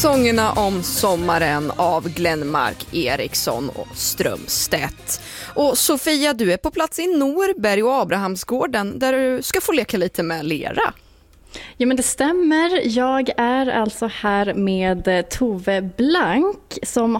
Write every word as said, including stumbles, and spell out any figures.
Sångerna om sommaren av Glenmark, Eriksson och Strömstedt. Och Sofia, du är på plats i Norberg och Abrahamsgården där du ska få leka lite med lera. Ja, men det stämmer. Jag är alltså här med Tove Blank som